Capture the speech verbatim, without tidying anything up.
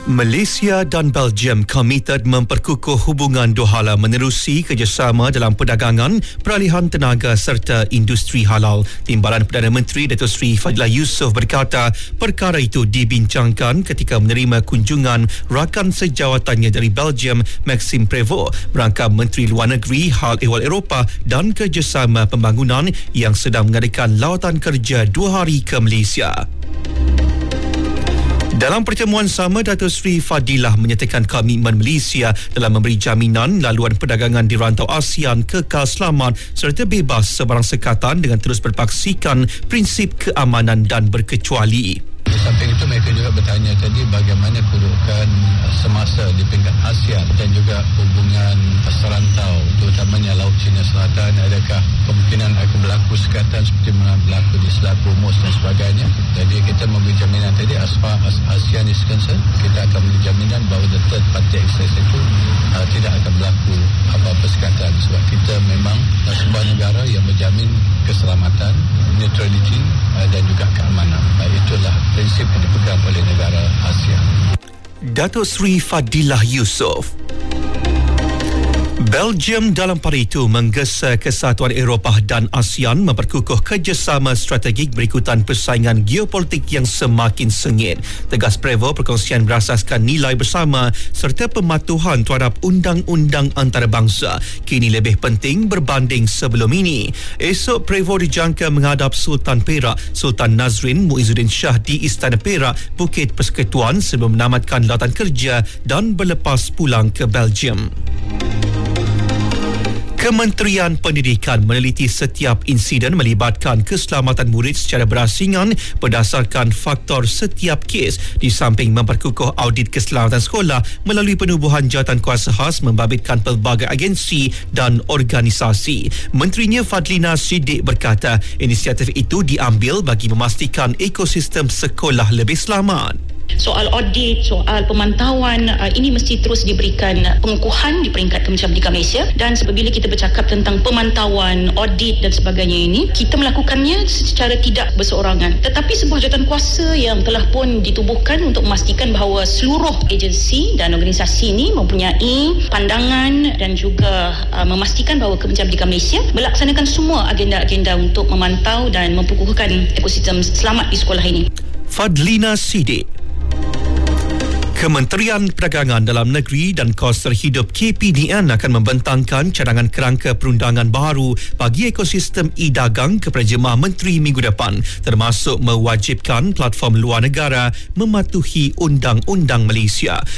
Malaysia dan Belgium komited memperkukuh hubungan dua hala menerusi kerjasama dalam perdagangan, peralihan tenaga serta industri halal. Timbalan Perdana Menteri Datuk Seri Fadilah Yusof berkata perkara itu dibincangkan ketika menerima kunjungan rakan sejawatannya dari Belgium, Maxime Prévost, merangkap Menteri Luar Negeri, Hal Ehwal Eropah dan Kerjasama Pembangunan yang sedang mengadakan lawatan kerja dua hari ke Malaysia. Dalam pertemuan sama, Datuk Seri Fadilah menyatakan komitmen Malaysia dalam memberi jaminan laluan perdagangan di rantau ASEAN kekal selamat serta bebas sebarang sekatan dengan terus berpaksikan prinsip keamanan dan berkecuali. Di samping itu mereka juga bertanya tadi bagaimana kedudukan semasa di peringkat ASEAN dan juga hubungan serantau terutamanya Laut Cina Selatan, adakah kemungkinan akan berlaku sekatan seperti mana berlaku di Selat Hormuz dan sebagainya. Jadi kita memberi jaminan tadi as far as ASEAN is concerned, kita akan memberi jaminan bahawa the third party access itu uh, tidak akan berlaku apa-apa sekatan sebab kita memang uh, sebuah negara yang menjamin keselamatan, neutrality uh, dan juga keamanan. Uh, itulah prinsip yang dipegang oleh negara ASEAN. Datuk Seri Fadilah Yusof. Belgium dalam pada itu menggesa Kesatuan Eropah dan ASEAN memperkukuh kerjasama strategik berikutan persaingan geopolitik yang semakin sengit. Tegas Prévost, perkongsian berasaskan nilai bersama serta pematuhan terhadap undang-undang antarabangsa kini lebih penting berbanding sebelum ini. Esok Prévost dijangka menghadap Sultan Perak, Sultan Nazrin Muizzuddin Shah di Istana Perak, Bukit Persekutuan sebelum menamatkan lawatan kerja dan berlepas pulang ke Belgium. Kementerian Pendidikan meneliti setiap insiden melibatkan keselamatan murid secara berasingan berdasarkan faktor setiap kes di samping memperkukuh audit keselamatan sekolah melalui penubuhan jawatan kuasa khas membabitkan pelbagai agensi dan organisasi. Menterinya Fadlina Siddiq berkata inisiatif itu diambil bagi memastikan ekosistem sekolah lebih selamat. Soal audit, soal pemantauan uh, ini mesti terus diberikan pengukuhan di peringkat Kementerian Pendidikan Malaysia, dan apabila kita bercakap tentang pemantauan, audit dan sebagainya ini, kita melakukannya secara tidak berseorangan, tetapi sebuah jawatan kuasa yang telah pun ditubuhkan untuk memastikan bahawa seluruh agensi dan organisasi ini mempunyai pandangan dan juga uh, memastikan bahawa Kementerian Pendidikan Malaysia melaksanakan semua agenda-agenda untuk memantau dan memperkukuhkan ekosistem selamat di sekolah ini. Fadlina Siddiq. Kementerian Perdagangan Dalam Negeri dan Kos Terhidup K P D N akan membentangkan cadangan kerangka perundangan baru bagi ekosistem e-dagang kepada jemaah menteri minggu depan, termasuk mewajibkan platform luar negara mematuhi undang-undang Malaysia.